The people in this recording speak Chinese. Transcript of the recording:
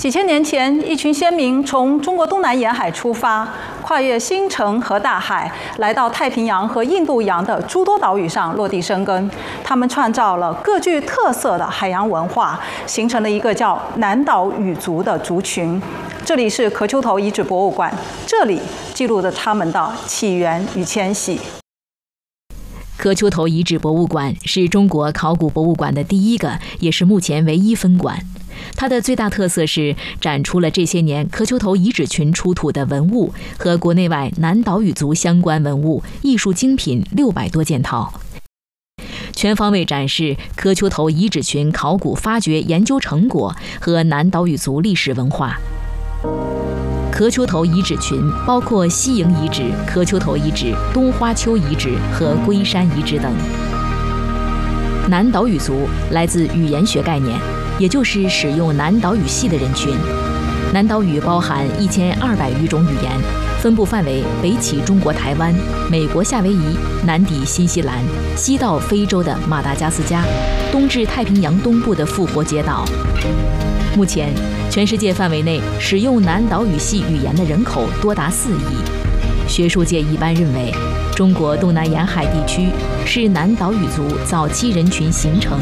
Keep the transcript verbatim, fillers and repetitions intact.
几千年前，一群先民从中国东南沿海出发，跨越星辰和大海，来到太平洋和印度洋的诸多岛屿上落地生根。他们创造了各具特色的海洋文化，形成了一个叫南岛语族的族群。这里是壳丘头遗址博物馆，这里记录着他们的起源与迁徙。 壳丘头遗址博物馆是中国考古博物馆的第一个，也是目前唯一分馆。它的最大特色是展出了这些年壳丘头遗址群出土的文物和国内外南岛语族相关文物、艺术精品六百多件套，全方位展示壳丘头遗址群考古发掘研究成果和南岛语族历史文化。壳丘头遗址群包括西营遗址、壳丘头遗址、东花丘遗址和龟山遗址等。南岛语族来自语言学概念，也就是使用南岛语系的人群。南岛语包含一千二百余种语言，分布范围北起中国台湾、美国夏威夷，南抵新西兰，西到非洲的马达加斯加，东至太平洋东部的复活节岛。目前，全世界范围内使用南岛语系语言的人口多达四亿。学术界一般认为，中国东南沿海地区是南岛语族早期人群形成